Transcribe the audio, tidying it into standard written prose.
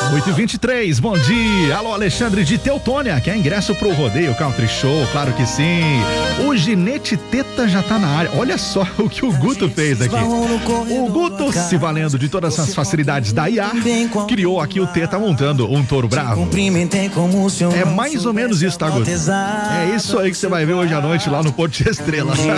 8h23, bom dia. Alô, Alexandre de Teutônia, quer ingresso pro Rodeio Country Show? Claro que sim. O Ginete Teta já tá na área. Olha só o que o Guto fez aqui. O Guto, se valendo de todas as facilidades da IA, criou aqui o Teta montando um touro bravo. É mais ou menos isso, tá, Guto? É isso aí que você vai ver hoje à noite lá no Porto de Estrela.